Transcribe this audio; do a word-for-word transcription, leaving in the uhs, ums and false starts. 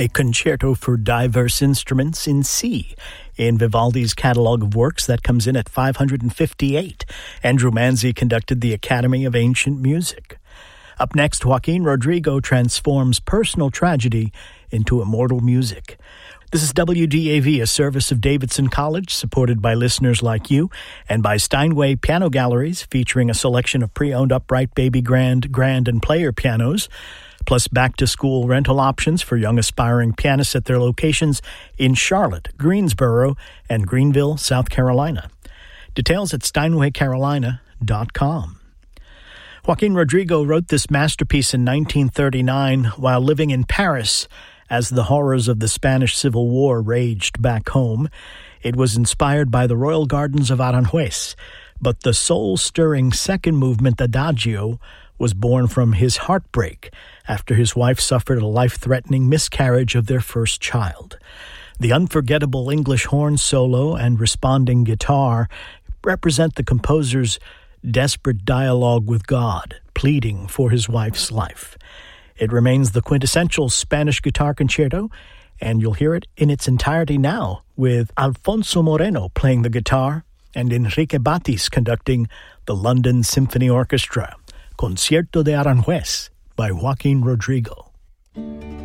a concerto for diverse instruments in C in Vivaldi's catalog of works that comes in at five hundred fifty-eight. Andrew Manzi conducted the Academy of Ancient Music. Up next, Joaquin Rodrigo transforms personal tragedy into immortal music. This is W D A V, a service of Davidson College, supported by listeners like you, and by Steinway Piano Galleries, featuring a selection of pre-owned upright baby grand, grand, and player pianos, plus back-to-school rental options for young aspiring pianists at their locations in Charlotte, Greensboro, and Greenville, South Carolina. Details at steinway carolina dot com. Joaquin Rodrigo wrote this masterpiece in nineteen thirty-nine while living in Paris as the horrors of the Spanish Civil War raged back home. It was inspired by the royal gardens of Aranjuez, but the soul-stirring second movement, Adagio, was born from his heartbreak after his wife suffered a life-threatening miscarriage of their first child. The unforgettable English horn solo and responding guitar represent the composer's desperate dialogue with God, pleading for his wife's life. It remains the quintessential Spanish guitar concerto, and you'll hear it in its entirety now, with Alfonso Moreno playing the guitar and Enrique Batis conducting the London Symphony Orchestra. Concierto de Aranjuez by Joaquin Rodrigo.